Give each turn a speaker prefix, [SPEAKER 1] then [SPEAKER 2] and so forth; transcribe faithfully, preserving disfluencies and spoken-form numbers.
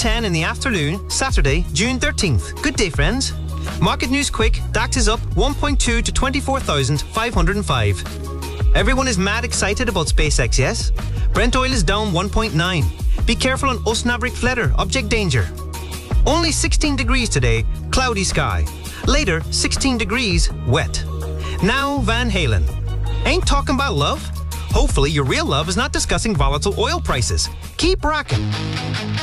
[SPEAKER 1] ten in the afternoon, Saturday, June thirteenth. Good day, friends. Market news quick. DAX is up one point two to twenty-four thousand five hundred five. Everyone is mad excited about SpaceX, yes? Brent oil is down one point nine. Be careful on Osnabrück Fletter, object danger. Only sixteen degrees today, cloudy sky. Later, sixteen degrees, wet. Now, Van Halen. Ain't talking about love? Hopefully your real love is not discussing volatile oil prices. Keep rocking.